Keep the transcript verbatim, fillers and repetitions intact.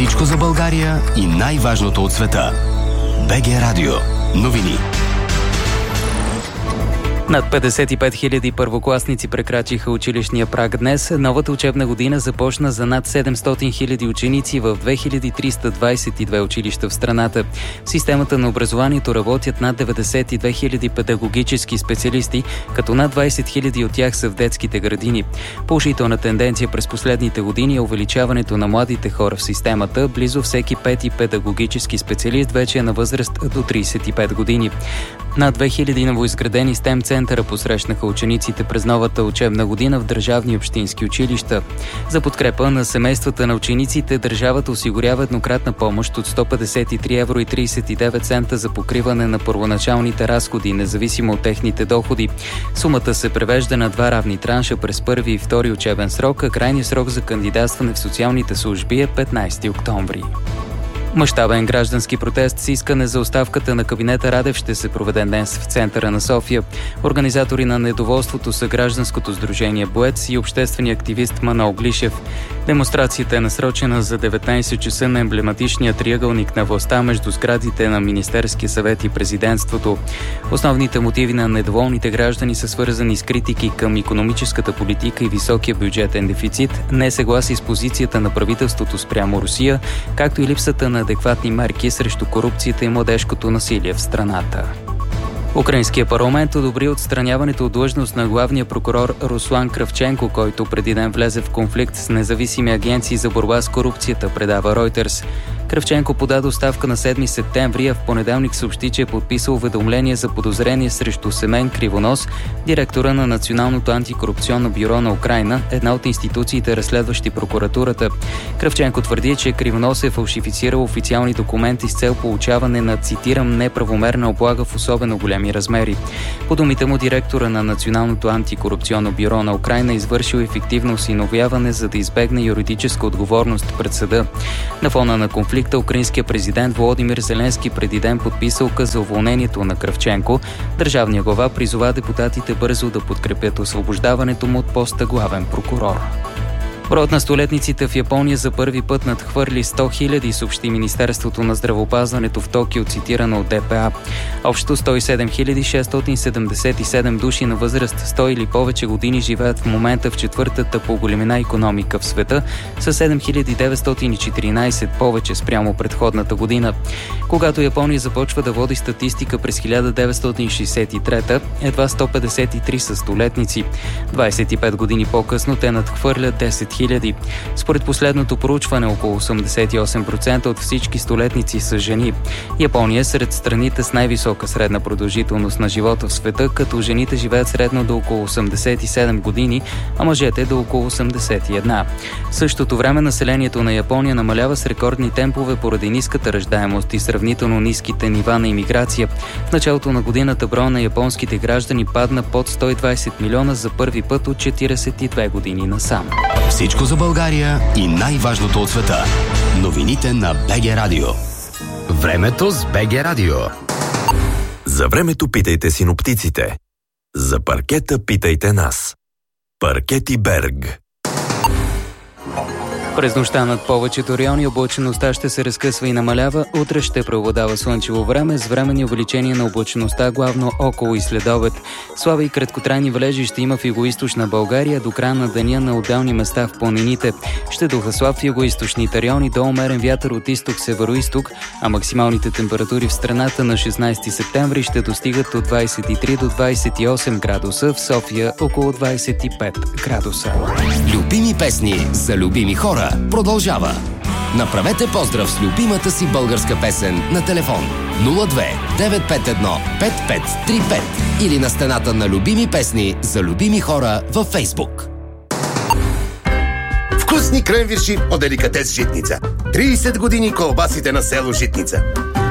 Всичко за България и най-важното от света. БГ Радио. Новини. Над петдесет и пет хиляди първокласници прекрачиха училищния праг днес. Новата учебна година започна за над седемстотин хиляди ученици в две хиляди триста двадесет и две училища в страната. В системата на образованието работят над деветдесет и две хиляди педагогически специалисти, като над двадесет хиляди от тях са в детските градини. Положителна тенденция през последните години е увеличаването на младите хора в системата. Близо всеки пети педагогически специалист вече е на възраст до тридесет и пет години. Над две хиляди новоизградени STEM центъра посрещнаха учениците през новата учебна година в държавни и общински училища. За подкрепа на семействата на учениците държавата осигурява еднократна помощ от сто петдесет и три евро и тридесет и девет цента за покриване на първоначалните разходи, независимо от техните доходи. Сумата се превежда на два равни транша през първи и втори учебен срок, а крайният срок за кандидатстване в социалните служби е петнадесети октомври. Мащабен граждански протест с искане за оставката на кабинета Радев ще се проведе днес в центъра на София. Организатори на недоволството са гражданското сдружение Боец и обществения активист Манол Глишев. Демонстрацията е насрочена за деветнадесет часа на емблематичния триъгълник на властта между сградите на Министерския съвет и президентството. Основните мотиви на недоволните граждани са свързани с критики към икономическата политика и високия бюджетен дефицит, несъгласие с позицията на правителството спрямо Русия, както и липсата на адекватни мерки срещу корупцията и младежкото насилие в страната. Украинският парламент одобри отстраняването от длъжност на главния прокурор Руслан Кравченко, който преди ден влезе в конфликт с независими агенции за борба с корупцията, предава Reuters. Кравченко подаде оставка на седми септември, а в понеделник съобщи, че е подписал уведомление за подозрение срещу Семен Кривонос, директора на Националното антикорупционно бюро на Украйна, една от институциите, разследващи прокуратурата. Кравченко твърди, че Кривонос е фалшифицирал официални документи с цел получаване на, цитирам, неправомерна облага в особено големи размери. По думите му, директора на Националното антикорупционно бюро на Украйна извършил ефективно осиновяване, за да избегне юридическа отговорност пред съда. На фона на конфликт украинският президент Володимир Зеленски преди ден подписа указ за уволнението на Кравченко. Държавният глава призова депутатите бързо да подкрепят освобождаването му от поста главен прокурор. Броят на столетниците в Япония за първи път надхвърли сто хиляди, съобщи Министерството на здравеопазването в Токио, цитирано от ДПА. Общо сто и седем хиляди шестстотин седемдесет и седем души на възраст сто или повече години живеят в момента в четвъртата по големина икономика в света, с седем хиляди деветстотин и четиринадесет повече спрямо предходната година. Когато Япония започва да води статистика през хиляда деветстотин шейсет и трета, едва сто петдесет и три са столетници. двадесет и пет години по-късно те надхвърлят десет хиляди. Според последното проучване, около осемдесет и осем процента от всички столетници са жени. Япония е сред страните с най-висока средна продължителност на живота в света, като жените живеят средно до около осемдесет и седем години, а мъжете до около осемдесет и една. В същото време населението на Япония намалява с рекордни темпове поради ниската раждаемост и сравнително ниските нива на имиграция. В началото на годината броя на японските граждани падна под сто и двадесет милиона за първи път от четиридесет и две години насам. Всичко за България и най-важното от света. Новините на БГ Радио. Времето с БГ Радио. За времето питайте синоптиците. За паркета питайте нас. Паркети Берг. През нощта над повечето райони облачеността ще се разкъсва и намалява. Утре ще преобладава слънчево време с временни увеличения на облачеността, главно около и следобед. Слаби и краткотрайни валежи ще има в югоизточна България до края на деня на отделни места в планините. Ще духа слаб в югоизточните райони до умерен вятър от изток-североизток, а максималните температури в страната на шестнадесети септември ще достигат от двадесет и три до двадесет и осем градуса, в София около двадесет и пет градуса. Любими песни за любими хора продължава. Направете поздрав с любимата си българска песен на телефон нула две девет пет едно пет пет три пет или на стената на любими песни за любими хора във Фейсбук. Вкусни кренвирши от деликатес Житница. тридесет години колбасите на село Житница.